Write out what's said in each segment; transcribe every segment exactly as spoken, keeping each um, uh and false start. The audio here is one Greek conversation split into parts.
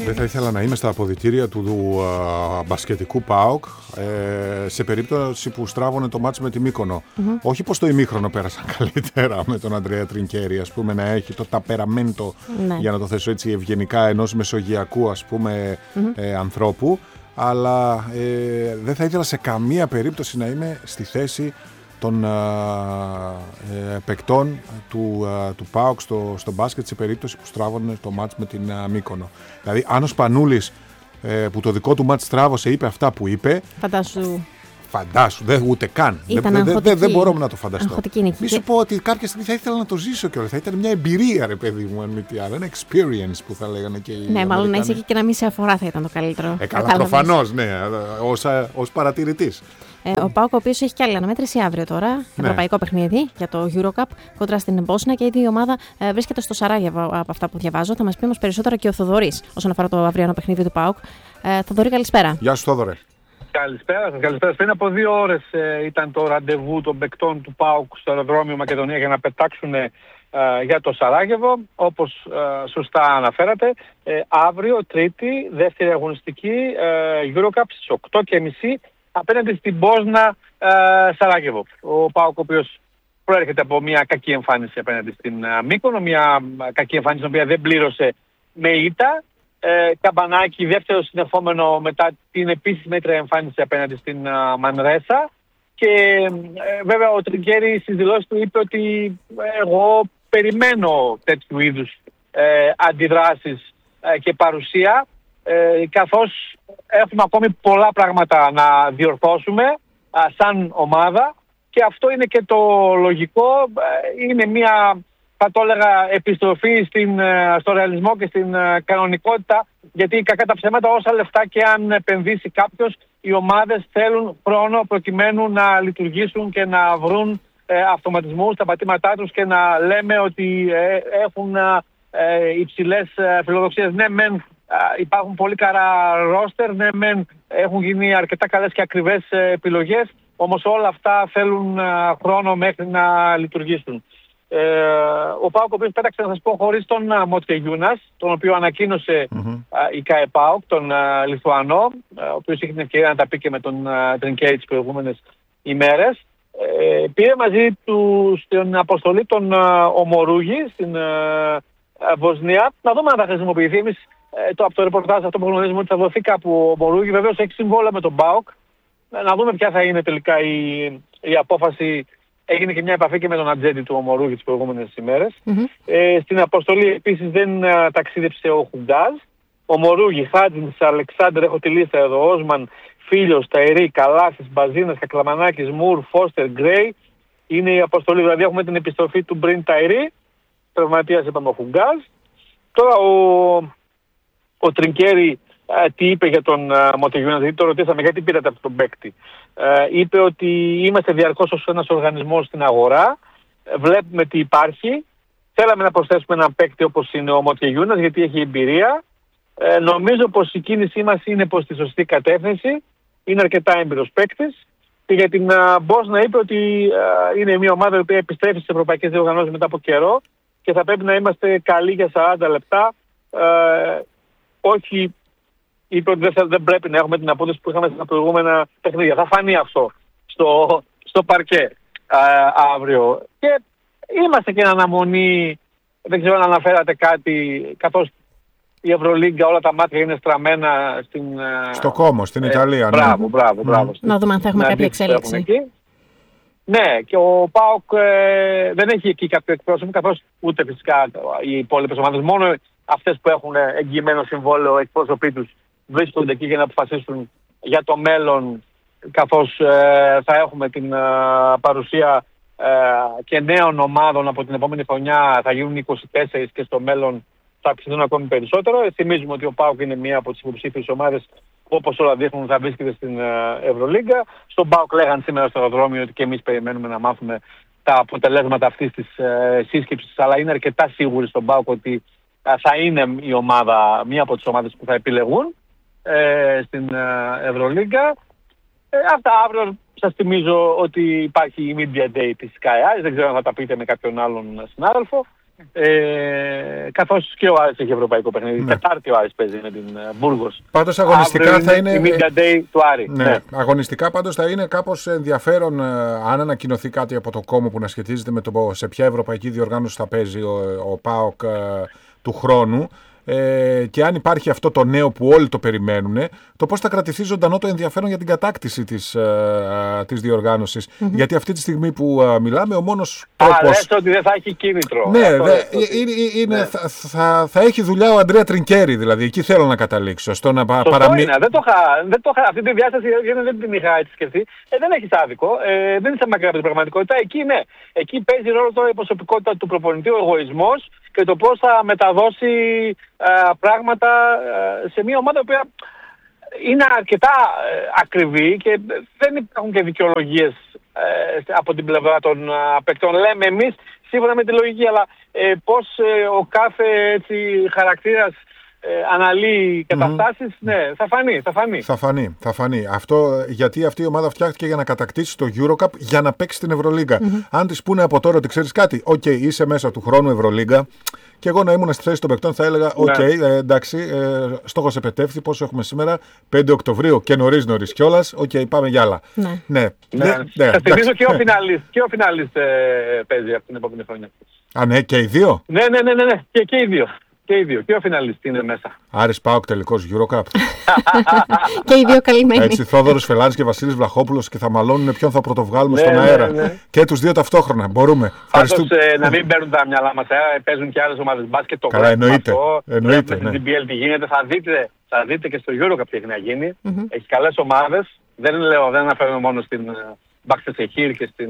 Δεν θα ήθελα να είμαι στα αποδυτήρια του uh, μπασκετικού ΠΑΟΚ ε, σε περίπτωση που στράβωνε το μάτς με τη Μύκονο. Mm-hmm. Όχι πως το ημίχρονο πέρασαν καλύτερα με τον Αντρέα Τρινκέρι, ας πούμε, να έχει το ταπεραμέντο, ναι, για να το θέσω έτσι ευγενικά, ενός μεσογειακού, ας πούμε, mm-hmm. ε, ανθρώπου, αλλά ε, δεν θα ήθελα σε καμία περίπτωση να είμαι στη θέση των ε, παικτών του, ε, του ΠΑΟΚ στο, στο μπάσκετ σε περίπτωση που στράβωνε το μάτς με την ε, Μύκονο. Δηλαδή, αν ο Σπανούλης ε, που το δικό του μάτς στράβωσε είπε αυτά που είπε. Φαντάσου. Φαντάσου, δεν, ούτε καν. Δεν δε, δε, δε μπορώ να το φανταστώ. Μη σου πω ότι κάποια στιγμή θα ήθελα να το ζήσω κιόλας. Θα ήταν μια εμπειρία, ρε παιδί μου, αν μη τι άλλο. Ένα experience που θα λέγανε και οι. Ναι, μάλλον να είσαι εκεί και να μην σε αφορά θα ήταν το καλύτερο. Ε, καλά, προφανώς, ναι, ως παρατηρητής. Ε, ο ΠΑΟΚ, ο οποίος έχει και άλλη αναμέτρηση αύριο τώρα, ναι, ευρωπαϊκό παιχνίδι για το Eurocup κόντρα στην Μπόσνα, και ήδη η ομάδα ε, βρίσκεται στο Σαράγεβο από αυτά που διαβάζω. Θα μας πει όμως περισσότερα και ο Θοδωρής όσον αφορά το αυριανό παιχνίδι του ΠΑΟΚ. Ε, Θοδωρή, καλησπέρα. Γεια σου, Θόδωρε. Καλησπέρα σας, καλησπέρα. Πριν από δύο ώρες ε, ήταν το ραντεβού των παικτών του ΠΑΟΚ στο αεροδρόμιο Μακεδονία για να πετάξουν ε, για το Σαράγεβο. Όπως ε, σωστά αναφέρατε, ε, αύριο, Τρίτη, δεύτερη αγωνιστική ε, Eurocup στις οκτώ και μισή απέναντι στην Μπόσνα ε, Σαράγεβο. Ο ΠΑΟΚ, ο οποίος προέρχεται από μια κακή εμφάνιση απέναντι στην ε, Μύκονο, μια κακή εμφάνιση την οποία δεν πλήρωσε με ήττα. Ε, καμπανάκι, δεύτερο συνεχόμενο μετά την επίσης μέτρια εμφάνιση απέναντι στην uh, Μανρέσα, και ε, βέβαια ο Τρινκέρι στις δηλώσεις του είπε ότι εγώ περιμένω τέτοιου είδους ε, αντιδράσεις ε, και παρουσία, ε, καθώς έχουμε ακόμη πολλά πράγματα να διορθώσουμε ε, σαν ομάδα, και αυτό είναι και το λογικό. Ε, είναι μια, θα το έλεγα, επιστροφή στην, στο ρεαλισμό και στην κανονικότητα, γιατί κακά τα ψέματα, όσα λεφτά και αν επενδύσει κάποιος, οι ομάδες θέλουν χρόνο προκειμένου να λειτουργήσουν και να βρουν ε, αυτοματισμούς στα πατήματά τους και να λέμε ότι ε, έχουν ε, υψηλές φιλοδοξίες. Ναι, μεν ε, υπάρχουν πολύ καλά ρόστερ, ναι, μεν έχουν γίνει αρκετά καλές και ακριβές επιλογές, όμως όλα αυτά θέλουν ε, χρόνο μέχρι να λειτουργήσουν. Ε, ο ΠΑΟΚ, ο οποίος πέταξε, να σας πω, χωρίς τον Μότκε Γιούνας, τον οποίο ανακοίνωσε mm-hmm. α, η ΚΑΕ ΠΑΟΚ, τον α, Λιθουανό, α, ο οποίος είχε την ευκαιρία να τα πει και με τον Τρινκέρι τις προηγούμενες ημέρες. Ε, πήρε μαζί του στην αποστολή τον Ομορούγη στην α, Βοσνία. Να δούμε αν θα χρησιμοποιηθεί. Εμείς ε, το, από το ρεπορτάζ αυτό που γνωρίζουμε ότι θα δοθεί κάπου ο Ομορούγη. Βεβαίως έχει συμβόλαιο με τον ΠΑΟΚ. Ε, να δούμε ποια θα είναι τελικά η, η απόφαση. Έγινε και μια επαφή και με τον ατζέντη του Ομορούγη τις προηγούμενες ημέρες. Mm-hmm. Ε, στην αποστολή επίσης δεν α, ταξίδεψε ο Χουγκάζ. Ομορούγη, Χάτζινς, Αλεξάνδρ, έχω τη λίστα εδώ, Όσμαν, Φίλιος, Ταϊρή, Καλάσης, Μπαζίνας, Κακλαμανάκης, Μουρ, Φώστερ, Γκρέι. Είναι η αποστολή, δηλαδή έχουμε την επιστροφή του Μπριν Ταϊρή, τραυματίας είπαμε ο Χουγκάζ. Τώρα ο, ο Τρινκέρι Uh, τι είπε για τον uh, Μοτεγιούνας, δηλαδή το ρωτήσαμε γιατί πήρατε από τον παίκτη. Uh, είπε ότι είμαστε διαρκώς ως ένας οργανισμός στην αγορά, uh, βλέπουμε τι υπάρχει, θέλαμε να προσθέσουμε έναν παίκτη όπως είναι ο Μοτεγιούνας γιατί έχει εμπειρία. Uh, νομίζω πως η κίνησή μας είναι προς τη σωστή κατεύθυνση, είναι αρκετά έμπειρος παίκτης, και για την uh, Μπόσνα είπε ότι uh, είναι μια ομάδα η οποία επιστρέφει στις ευρωπαϊκές διοργανώσεις μετά από καιρό και θα πρέπει να είμαστε καλοί για σαράντα λεπτά, uh, όχι. Είπε ότι δεν, δεν πρέπει να έχουμε την απόδοση που είχαμε στα προηγούμενα παιχνίδια. Θα φανεί αυτό στο, στο παρκέ α, αύριο. Και είμαστε και εν αναμονή, δεν ξέρω αν αναφέρατε κάτι, καθώς η Ευρωλίγκα όλα τα μάτια είναι στραμμένα στην... στο Κόμο, στην ε, Ιταλία. Ναι. Μπράβο, μπράβο, μπράβο. Mm. Να δούμε αν θα έχουμε κάποια εξέλιξη. Ναι, και ο ΠΑΟΚ ε, δεν έχει εκεί κάποιο εκπρόσωπο, καθώς ούτε φυσικά οι υπόλοιπες ομάδες, μόνο αυτές που έχουν εγγυημένο συμβόλαιο εκπρόσωποι τους βρίσκονται εκεί για να αποφασίσουν για το μέλλον, καθώς ε, θα έχουμε την ε, παρουσία ε, και νέων ομάδων από την επόμενη χρονιά, θα γίνουν είκοσι τέσσερις και στο μέλλον θα αυξηθούν ακόμη περισσότερο. Ε, θυμίζουμε ότι ο ΠΑΟΚ είναι μία από τις υποψήφιες ομάδες, όπως όλα δείχνουν, θα βρίσκεται στην ε, Ευρωλίγκα. Στον ΠΑΟΚ λέγαν σήμερα στο αεροδρόμιο ότι και εμείς περιμένουμε να μάθουμε τα αποτελέσματα αυτής της ε, σύσκεψης, αλλά είναι αρκετά σίγουροι στον ΠΑΟΚ ότι ε, θα είναι η ομάδα, μία από τις ομάδες που θα επιλεγούν στην Ευρωλίγκα. Ε, αυτά αύριο σας θυμίζω ότι υπάρχει η Media Day της ΚΑΕ. Δεν ξέρω αν θα τα πείτε με κάποιον άλλον συνάδελφο. Ε, καθώς και ο Άρης έχει ευρωπαϊκό παιχνίδι. Ναι. Τετάρτη ο Άρης παίζει με την Μπούργος. Πάντως αγωνιστικά Αύριο θα είναι. Η Media Day του Άρη. Ναι. Ναι. Αγωνιστικά πάντως θα είναι κάπως ενδιαφέρον, αν ανακοινωθεί κάτι από το κόμμα που να σχετίζεται με το σε ποια ευρωπαϊκή διοργάνωση θα παίζει ο, ο ΠΑΟΚ του χρόνου. Ε, και αν υπάρχει αυτό το νέο που όλοι το περιμένουν, το πώς θα κρατηθεί ζωντανό το ενδιαφέρον για την κατάκτηση της, ε, της διοργάνωσης. Mm-hmm. Γιατί αυτή τη στιγμή που ε, μιλάμε, ο μόνος τρόπος. Α, λες ότι δεν θα έχει κίνητρο. Ναι, αυτό δε, ότι... είναι, είναι, ναι. θα, θα, θα έχει δουλειά ο Αντρέα Τρινκέρι, δηλαδή. Εκεί θέλω να καταλήξω. Στο να παραμει... είναι. Δεν το είχα, δεν το είχα, αυτή τη διάσταση δεν την είχα έτσι σκεφτεί. Ε, δεν έχεις άδικο. Ε, δεν είσαι μακριά από την πραγματικότητα. Εκεί ναι. Εκεί παίζει ρόλο τώρα η προσωπικότητα του προπονητή, ο εγωισμός και το πώς θα μεταδώσει ε, πράγματα ε, σε μια ομάδα που είναι αρκετά ε, ακριβή και δεν υπάρχουν και δικαιολογίες ε, από την πλευρά των ε, παικτών. Λέμε εμείς σύμφωνα με τη λογική, αλλά ε, πώς ε, ο κάθε έτσι, χαρακτήρας ε, αναλύει καταστάσεις, mm-hmm. ναι, θα φανεί, θα φανεί. Θα φανεί, θα φανεί. Αυτό, γιατί αυτή η ομάδα φτιάχτηκε για να κατακτήσει το EuroCup για να παίξει την Ευρωλίγκα. Mm-hmm. Αν της πούνε από τώρα ότι ξέρεις κάτι, οκ, okay, είσαι μέσα του χρόνου Ευρωλίγκα, και εγώ να ήμουν στη θέση των παικτών θα έλεγα: Οκ, okay, ε, εντάξει, ε, στόχος επετεύχθη. Πόσο έχουμε σήμερα, πέντε Οκτωβρίου και νωρίς νωρίς κιόλας. Οκ, okay, πάμε για άλλα. Ναι. ναι. ναι. ναι. ναι. Θα θυμίζω και ο φιναλίστ, και ο φιναλίστ ε, παίζει από την επόμενη χρονιά. Α, ναι, και οι δύο. Ναι, ναι, ναι, ναι, ναι. Και, και οι δύο. Και οι δύο. Και ο φιναλίστ είναι μέσα. Άρης ΠΑΟΚ τελικός EuroCup. Και οι δύο καλυμμένοι. Έτσι, Θόδωρος Φελάνης και Βασίλης Βλαχόπουλος και θα μαλώνουν ποιον θα πρωτοβγάλουμε ναι, στον ναι, αέρα. ναι. Και τους δύο ταυτόχρονα. Μπορούμε. Πάντως ε, να μην παίρνουν τα μυαλά μας. Ε, παίζουν και άλλες ομάδες μπάσκετ. Το Καλά, εννοείται. εννοείται με ναι. την τζι μπι ελ τι γίνεται. Θα δείτε, θα δείτε και στο EuroCup τι έχει να γίνει. Mm-hmm. Έχει καλές ομάδες. Δεν λέω, δεν αναφέρομαι μόνο στην Μπαξεσεχήρ και στην.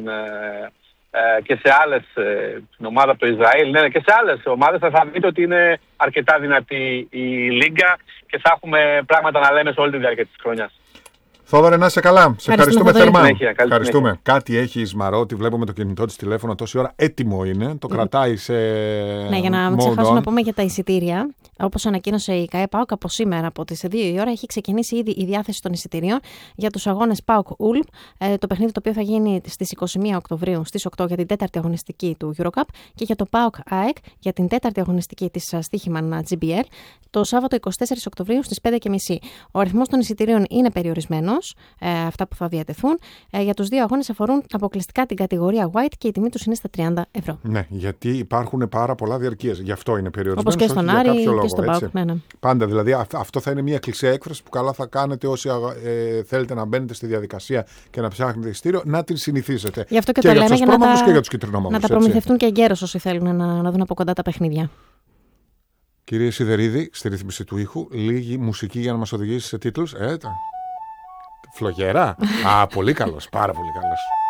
Ε, και σε άλλες, ε, την ομάδα από το Ισραήλ, ναι, και σε άλλες ομάδες θα, θα δείτε ότι είναι αρκετά δυνατή η Λίγκα και θα έχουμε πράγματα να λέμε σε όλη τη διάρκεια της χρονιάς. Θόδωρε, να είσαι καλά. Σε ευχαριστούμε θερμά. Συνέχεια, ευχαριστούμε. Συνέχεια. Κάτι έχει η Σμαρότη, βλέπουμε το κινητό της τηλέφωνο τόση ώρα. Έτοιμο είναι. Το mm. κρατάει σε. Ναι, για να μην ξεχάσω να πούμε για τα εισιτήρια. Όπως ανακοίνωσε η ΚΑΕ ΠΑΟΚ από σήμερα από τις δύο η ώρα, έχει ξεκινήσει ήδη η διάθεση των εισιτήριων για τους αγώνες ΠΑΟΚ Ουλμ. Ε, το παιχνίδι το οποίο θα γίνει στις είκοσι μία Οκτωβρίου στις οκτώ για την τέταρτη αγωνιστική του EuroCup και για το ΠΑΟΚ ΑΕΚ για την τέταρτη αγωνιστική της Στίχημαν τζι μπι ελ το Σάββατο εικοστή τέταρτη Οκτωβρίου στις πέντε και μισή. Ο αριθμός των εισιτήριων είναι περιορισμένος, ε, αυτά που θα διατεθούν. Ε, για τους δύο αγώνες αφορούν αποκλειστικά την κατηγορία White και η τιμή τους είναι στα τριάντα ευρώ. Ναι, γιατί υπάρχουν πάρα πολλά διαρκείες. Γι' αυτό είναι περιορισμένος. Όπως και στον Άρη και στον ΠΑΟΚ. Ναι, ναι. Πάντα δηλαδή αυτό θα είναι μια κλισέ έκφραση που καλά θα κάνετε όσοι ε, θέλετε να μπαίνετε στη διαδικασία και να ψάχνετε εισιτήριο, να την συνηθίσετε. Γι' αυτό και, και το για λέμε τους για να τα, και για τους κυτρινόμαυρους. Να τα προμηθευτούν και εγκαίρως όσοι θέλουν να, να δουν από κοντά τα παιχνίδια. Κύριε Σιδερίδη, στη ρύθμιση του ήχου, λίγη μουσική για να μας οδηγήσει σε τίτλους. Ε, τα... Φλογέρα. Α, πολύ καλός, πάρα πολύ καλός.